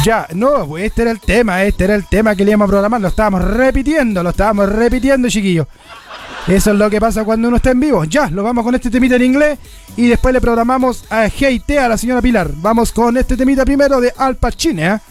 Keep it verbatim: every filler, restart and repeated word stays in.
Ya, no, pues este era el tema, este era el tema que le íbamos a programar, lo estábamos repitiendo, lo estábamos repitiendo, chiquillos. Eso es lo que pasa cuando uno está en vivo. Ya, lo vamos con este temita en inglés y después le programamos a Hey Te a la señora Pilar. Vamos con este temita primero de Al Pacino, ¿eh?